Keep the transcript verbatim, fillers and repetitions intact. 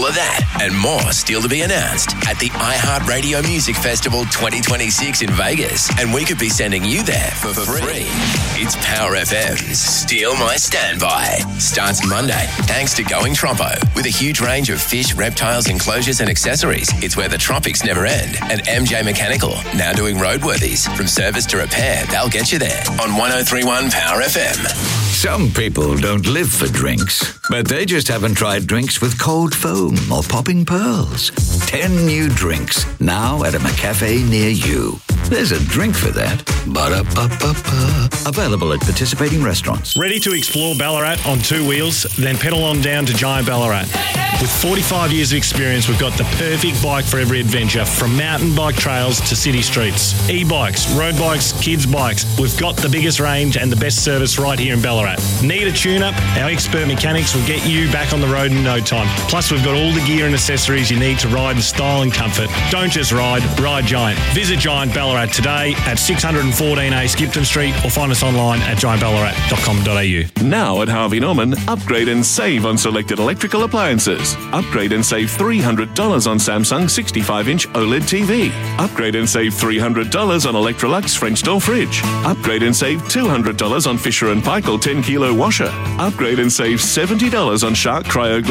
All of that and more still to be announced at the iHeartRadio Music Festival twenty twenty-six in Vegas. And we could be sending you there for free. It's Power F M's Steal My Standby. Starts Monday, thanks to Going Troppo. With a huge range of fish, reptiles, enclosures and accessories, it's where the tropics never end. And M J Mechanical, now doing roadworthies. From service to repair, they'll get you there on one oh three one Power F M. Some people don't live for drinks, but they just haven't tried drinks with cold foam or popping pearls. Ten new drinks, now at a McCafe near you. There's a drink for that. Ba-da-ba-ba-ba. Available at participating restaurants. Ready to explore Ballarat on two wheels? Then pedal on down to Giant Ballarat. With forty-five years of experience, we've got the perfect bike for every adventure, from mountain bike trails to city streets. E-bikes, road bikes, kids' bikes. We've got the biggest range and the best service right here in Ballarat. Need a tune-up? Our expert mechanics will get you back on the road in no time. Plus, we've got all the gear and accessories you need to ride in style and comfort. Don't just ride, ride Giant. Visit Giant Ballarat today at six fourteen A Skipton Street or find us online at giant ballarat dot com dot a u. Now at Harvey Norman, upgrade and save on selected electrical appliances. Upgrade and save three hundred dollars on Samsung sixty-five inch OLED T V. Upgrade and save three hundred dollars on Electrolux French door fridge. Upgrade and save two hundred dollars on Fisher and Paykel ten kilo washer. Upgrade and save seventy dollars on Shark Cryo